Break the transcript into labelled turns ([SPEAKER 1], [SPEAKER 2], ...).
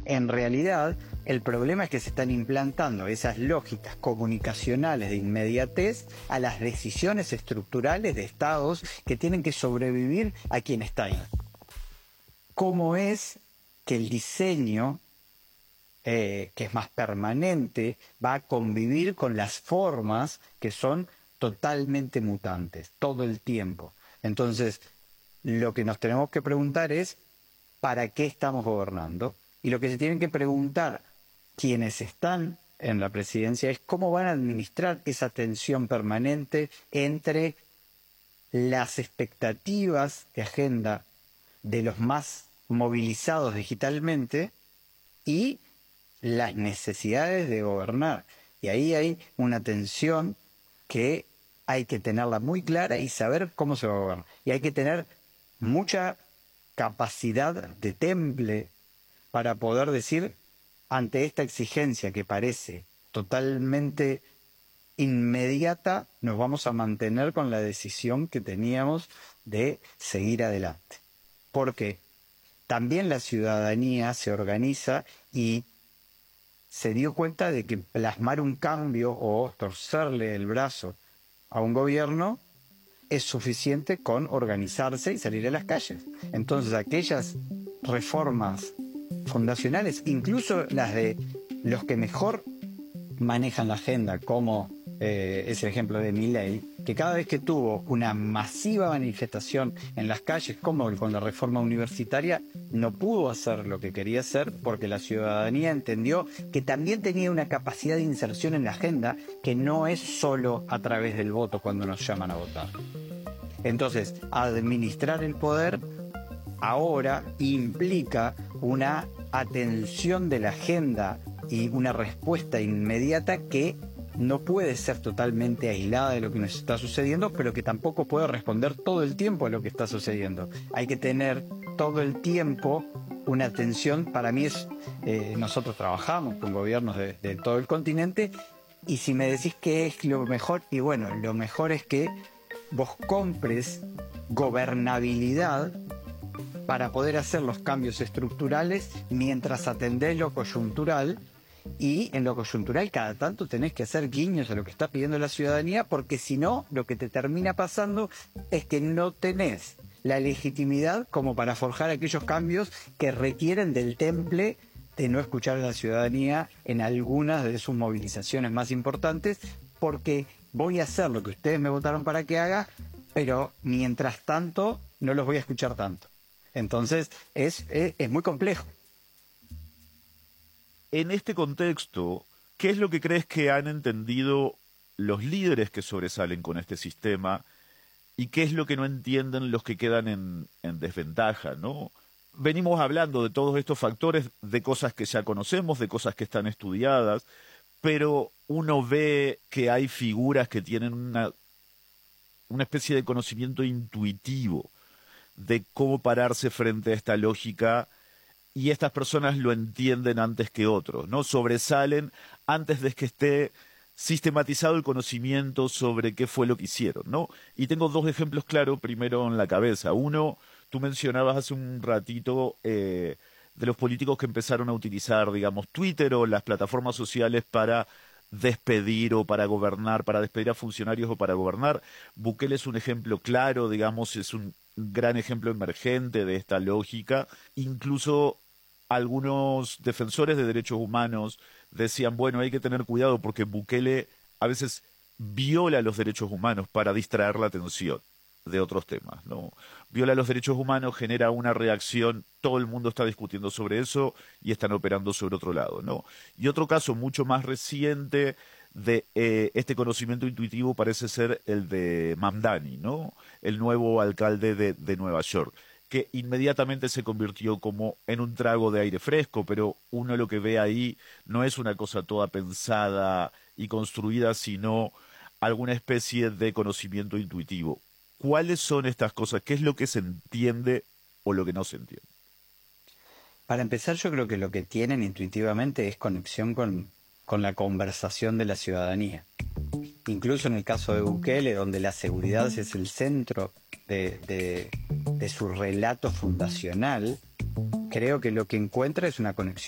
[SPEAKER 1] En realidad, el problema es que se están implantando esas lógicas comunicacionales de inmediatez a las decisiones estructurales de estados que tienen que sobrevivir a quien está ahí. ¿Cómo es que el diseño, que es más permanente, va a convivir con las formas que son totalmente mutantes, todo el tiempo? Entonces, lo que nos tenemos que preguntar es, ¿para qué estamos gobernando? Y lo que se tienen que preguntar quienes están en la presidencia es cómo van a administrar esa tensión permanente entre las expectativas de agenda de los más movilizados digitalmente y las necesidades de gobernar. Y ahí hay una tensión que hay que tenerla muy clara y saber cómo se va a gobernar. Y hay que tener mucha capacidad de temple para poder decir, ante esta exigencia que parece totalmente inmediata, nos vamos a mantener con la decisión que teníamos de seguir adelante. Porque también la ciudadanía se organiza y se dio cuenta de que plasmar un cambio o torcerle el brazo a un gobierno es suficiente con organizarse y salir a las calles. Entonces, aquellas reformas fundacionales, incluso las de los que mejor manejan la agenda, como es el ejemplo de Milei, que cada vez que tuvo una masiva manifestación en las calles, como con la reforma universitaria, no pudo hacer lo que quería hacer porque la ciudadanía entendió que también tenía una capacidad de inserción en la agenda que no es solo a través del voto cuando nos llaman a votar. Entonces, administrar el poder ahora implica una atención de la agenda y una respuesta inmediata que no puede ser totalmente aislada de lo que nos está sucediendo, pero que tampoco puede responder todo el tiempo a lo que está sucediendo. Hay que tener todo el tiempo una atención. Para mí nosotros trabajamos con gobiernos de todo el continente, y si me decís qué es lo mejor, y bueno, lo mejor es que vos compres gobernabilidad para poder hacer los cambios estructurales mientras atendés lo coyuntural, y en lo coyuntural cada tanto tenés que hacer guiños a lo que está pidiendo la ciudadanía, porque si no, lo que te termina pasando es que no tenés la legitimidad como para forjar aquellos cambios que requieren del temple de no escuchar a la ciudadanía en algunas de sus movilizaciones más importantes, porque voy a hacer lo que ustedes me votaron para que haga, pero mientras tanto no los voy a escuchar tanto. Entonces es muy complejo.
[SPEAKER 2] En este contexto, ¿qué es lo que crees que han entendido los líderes que sobresalen con este sistema y qué es lo que no entienden los que quedan en desventaja, ¿no? Venimos hablando de todos estos factores, de cosas que ya conocemos, de cosas que están estudiadas, pero uno ve que hay figuras que tienen una especie de conocimiento intuitivo de cómo pararse frente a esta lógica, y estas personas lo entienden antes que otros, ¿no? Sobresalen antes de que esté sistematizado el conocimiento sobre qué fue lo que hicieron, ¿no? Y tengo dos ejemplos claros primero en la cabeza. Uno, tú mencionabas hace un ratito de los políticos que empezaron a utilizar, digamos, Twitter o las plataformas sociales para despedir o para gobernar, para despedir a funcionarios o para gobernar. Bukele es un ejemplo claro, digamos, es un gran ejemplo emergente de esta lógica. Incluso algunos defensores de derechos humanos decían, bueno, hay que tener cuidado porque Bukele a veces viola los derechos humanos para distraer la atención de otros temas, ¿no? Viola los derechos humanos, genera una reacción, todo el mundo está discutiendo sobre eso y están operando sobre otro lado, ¿no? Y otro caso mucho más reciente de este conocimiento intuitivo parece ser el de Mamdani, ¿no? El nuevo alcalde de Nueva York, que inmediatamente se convirtió como en un trago de aire fresco, pero uno lo que ve ahí no es una cosa toda pensada y construida, sino alguna especie de conocimiento intuitivo. ¿Cuáles son estas cosas? ¿Qué es lo que se entiende o lo que no se entiende?
[SPEAKER 1] Para empezar, yo creo que lo que tienen intuitivamente es conexión con la conversación de la ciudadanía. Incluso en el caso de Bukele, donde la seguridad es el centro de su relato fundacional, creo que lo que encuentra es una conexión